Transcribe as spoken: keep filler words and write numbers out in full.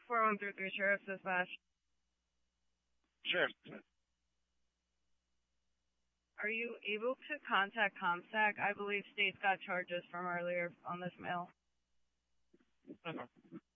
four one three three Sheriff's Dispatch. Sure. Are you able to contact CompStack? I believe State's got charges from earlier on this mail. Uh-huh.